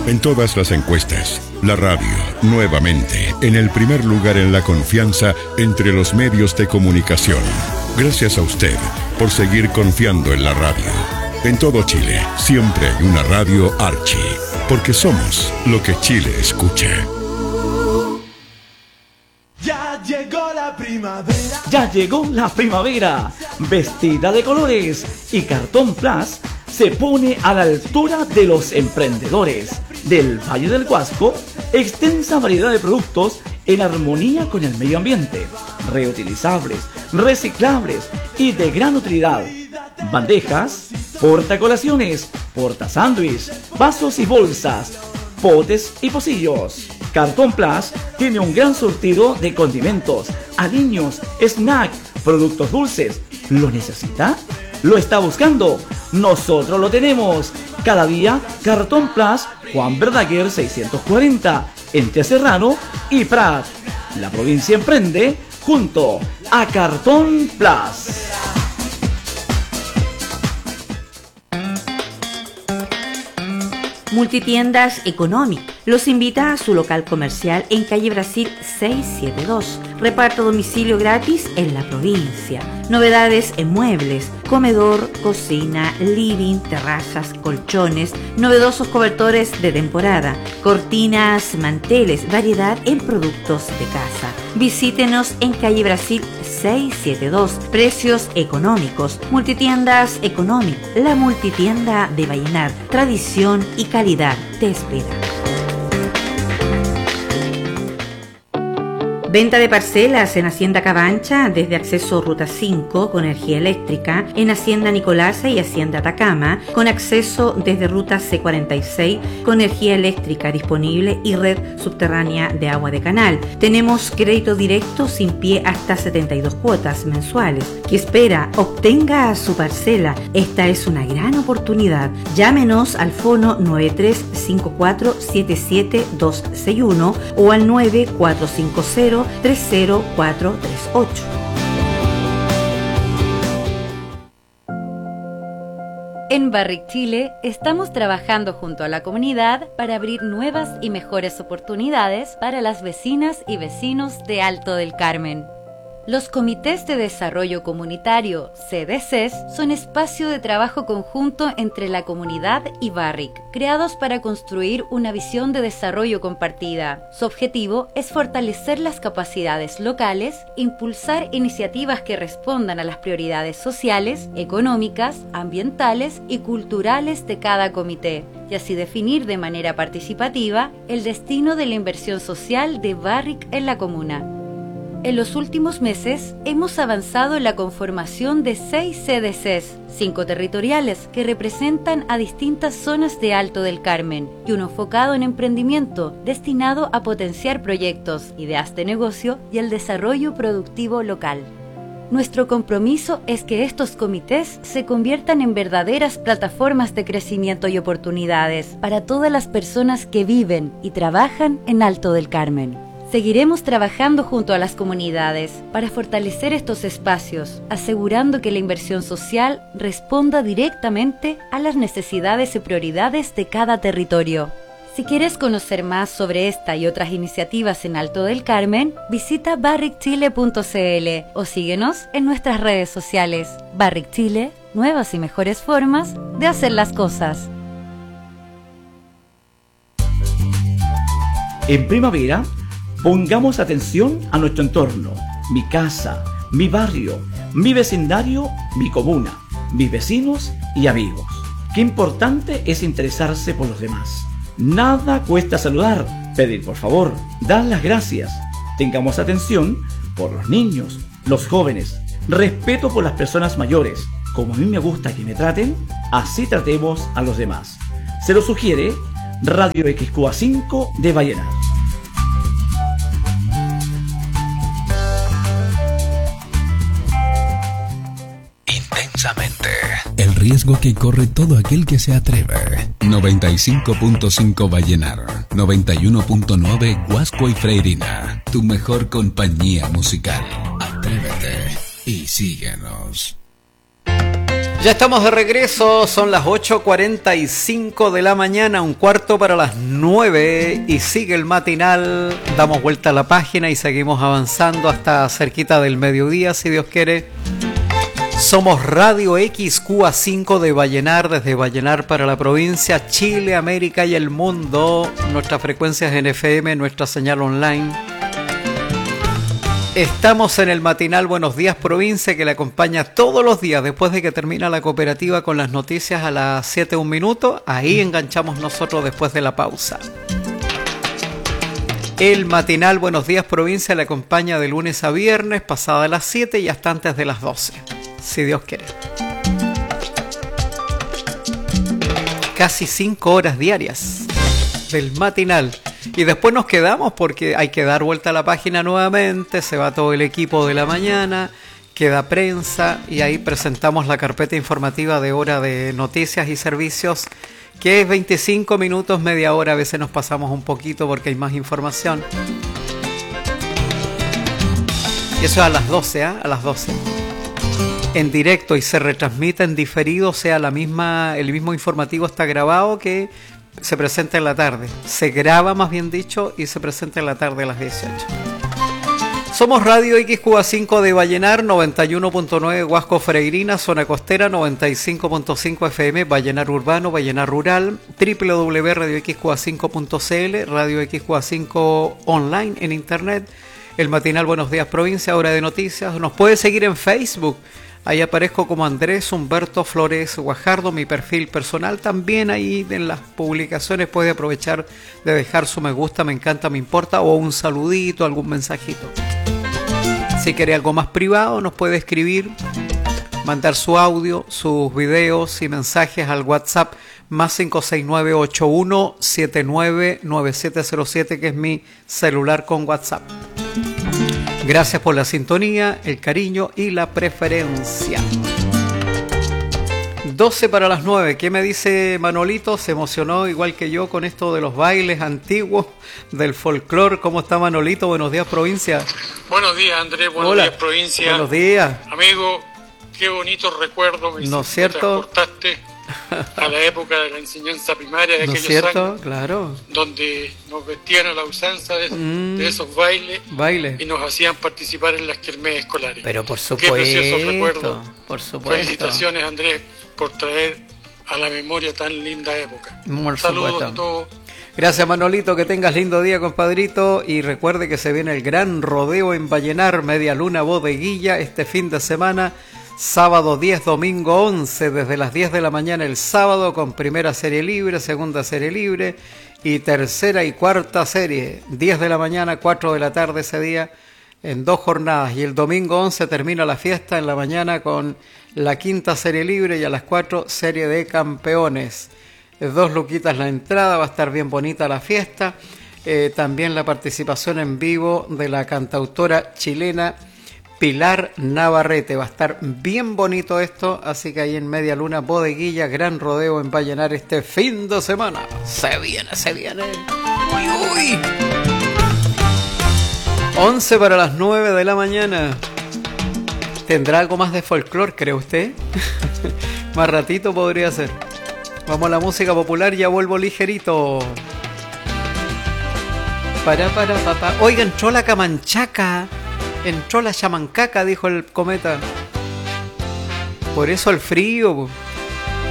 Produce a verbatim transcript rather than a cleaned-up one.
En todas las encuestas, la radio, nuevamente, en el primer lugar en la confianza entre los medios de comunicación. Gracias a usted por seguir confiando en la radio. En todo Chile, siempre hay una radio Archie, porque somos lo que Chile escucha. Ya llegó la primavera. Ya llegó la primavera, vestida de colores, y Cartón Plus se pone a la altura de los emprendedores del Valle del Huasco. Extensa variedad de productos en armonía con el medio ambiente, reutilizables, reciclables y de gran utilidad. Bandejas, portacolaciones, portasándwich, vasos y bolsas, potes y pocillos. Cartón Plus tiene un gran surtido de condimentos, aliños, snack, productos dulces. ¿Lo necesita? ¿Lo está buscando? Nosotros lo tenemos. Cada día, Cartón Plus, Juan Verdaguer seiscientos cuarenta, entre Serrano y Prat. La provincia emprende junto a Cartón Plus. Multitiendas Economic los invita a su local comercial en calle Brasil seiscientos setenta y dos. Reparto a domicilio gratis en la provincia. Novedades en muebles, comedor, cocina, living, terrazas, colchones, novedosos cobertores de temporada, cortinas, manteles, variedad en productos de casa. Visítenos en calle Brasil seiscientos setenta y dos. Precios económicos. Multitiendas Economic, la multitienda de Vallenar. Tradición y calidad te espera. Venta de parcelas en Hacienda Cabancha desde acceso Ruta cinco con energía eléctrica, en Hacienda Nicolasa y Hacienda Atacama con acceso desde Ruta C cuarenta y seis con energía eléctrica disponible y red subterránea de agua de canal. Tenemos crédito directo sin pie hasta setenta y dos cuotas mensuales. ¿Qué espera? Obtenga su parcela. Esta es una gran oportunidad. Llámenos al fono nueve tres cinco cuatro siete siete dos seis uno o al nueve cuatro cinco cero tres cero cuatro tres ocho. En Barrick Chile estamos trabajando junto a la comunidad para abrir nuevas y mejores oportunidades para las vecinas y vecinos de Alto del Carmen. Los comités de desarrollo comunitario, C D Cs, son espacio de trabajo conjunto entre la comunidad y Barrick, creados para construir una visión de desarrollo compartida. Su objetivo es fortalecer las capacidades locales, impulsar iniciativas que respondan a las prioridades sociales, económicas, ambientales y culturales de cada comité, y así definir de manera participativa el destino de la inversión social de Barrick en la comuna. En los últimos meses hemos avanzado en la conformación de seis C D Cs, cinco territoriales que representan a distintas zonas de Alto del Carmen y uno enfocado en emprendimiento destinado a potenciar proyectos, ideas de negocio y el desarrollo productivo local. Nuestro compromiso es que estos comités se conviertan en verdaderas plataformas de crecimiento y oportunidades para todas las personas que viven y trabajan en Alto del Carmen. Seguiremos trabajando junto a las comunidades para fortalecer estos espacios, asegurando que la inversión social responda directamente a las necesidades y prioridades de cada territorio. Si quieres conocer más sobre esta y otras iniciativas en Alto del Carmen, visita barrick chile punto c l o síguenos en nuestras redes sociales. Barrick Chile, nuevas y mejores formas de hacer las cosas. En primavera, pongamos atención a nuestro entorno, mi casa, mi barrio, mi vecindario, mi comuna, mis vecinos y amigos. Qué importante es interesarse por los demás. Nada cuesta saludar, pedir por favor, dar las gracias. Tengamos atención por los niños, los jóvenes, respeto por las personas mayores. Como a mí me gusta que me traten, así tratemos a los demás. Se lo sugiere Radio X Q A cinco de Vallenar. El riesgo que corre todo aquel que se atreve. noventa y cinco punto cinco Vallenar, noventa y uno punto nueve Huasco y Freirina. Tu mejor compañía musical. Atrévete y síguenos. Ya estamos de regreso, son las ocho cuarenta y cinco de la mañana, un cuarto para las nueve y sigue el matinal. Damos vuelta a la página y seguimos avanzando hasta cerquita del mediodía, si Dios quiere. Somos Radio X Q A cinco de Vallenar, desde Vallenar para la provincia, Chile, América y el mundo. Nuestras frecuencias en F M, nuestra señal online. Estamos en el matinal Buenos Días Provincia, que le acompaña todos los días después de que termina la cooperativa con las noticias a las siete un minuto. Ahí enganchamos nosotros después de la pausa. El matinal Buenos Días Provincia le acompaña de lunes a viernes, pasada las siete y hasta antes de las doce, si Dios quiere. Casi cinco horas diarias del matinal. Y después nos quedamos porque hay que dar vuelta a la página nuevamente, se va todo el equipo de la mañana, queda prensa y ahí presentamos la carpeta informativa de hora de noticias y servicios, que es veinticinco minutos, media hora, a veces nos pasamos un poquito porque hay más información. Y eso es a las doce, ¿eh? A las doce. En directo y se retransmite en diferido, o sea, la misma, el mismo informativo está grabado que se presenta en la tarde. Se graba, más bien dicho, y se presenta en la tarde a las dieciocho. Somos Radio X Q A cinco de Vallenar, noventa y uno punto nueve Huasco Freirina, zona costera, noventa y cinco punto cinco F M, Vallenar Urbano, Vallenar Rural, doble u doble u doble u punto radio x q a cinco punto c l, Radio X Q A cinco online en internet, el matinal Buenos Días Provincia, hora de noticias. Nos puede seguir en Facebook. Ahí aparezco como Andrés Humberto Flores Guajardo, mi perfil personal. También ahí en las publicaciones puede aprovechar de dejar su me gusta, me encanta, me importa, o un saludito, algún mensajito. Si quiere algo más privado, nos puede escribir, mandar su audio, sus videos y mensajes al WhatsApp más cinco seis nueve ocho uno siete nueve nueve siete cero siete, que es mi celular con WhatsApp. Gracias por la sintonía, el cariño y la preferencia. doce para las nueve. ¿Qué me dice Manolito? Se emocionó igual que yo con esto de los bailes antiguos, del folclore. ¿Cómo está Manolito? Buenos días, provincia. Buenos días, Andrés. Buenos Hola. días, provincia. Buenos días. Amigo, qué bonitos recuerdos me ¿No es cierto? transportaste a la época de la enseñanza primaria de ¿No es aquellos cierto? años, Claro. donde nos vestían a la usanza de, Mm. de esos bailes Baile. y nos hacían participar en las kermés escolares. Pero por Qué supuesto. preciosos recuerdos. Por supuesto. Felicitaciones, Andrés, por traer a la memoria tan linda época. Por Saludos supuesto. a todos. Gracias, Manolito, que tengas lindo día, compadrito, y recuerde que se viene el gran rodeo en Vallenar, Media Luna Bodeguilla, este fin de semana, sábado diez, domingo once, desde las diez de la mañana el sábado, con primera serie libre, segunda serie libre, y tercera y cuarta serie, diez de la mañana, cuatro de la tarde ese día, en dos jornadas, y el domingo once termina la fiesta en la mañana con la quinta serie libre y a las cuatro serie de campeones. Dos luquitas la entrada, va a estar bien bonita la fiesta. Eh, también la participación en vivo de la cantautora chilena Pilar Navarrete. Va a estar bien bonito esto, así que ahí en Media Luna Bodeguilla, gran rodeo en Vallenar este fin de semana. Se viene, se viene. Uy, uy. once para las nueve de la mañana. ¿Tendrá algo más de folclore, cree usted? Más ratito podría ser. Vamos a la música popular, ya vuelvo ligerito. Para, para, papá. Oiga, entró la camanchaca. Entró la chamancaca, dijo el cometa. Por eso el frío.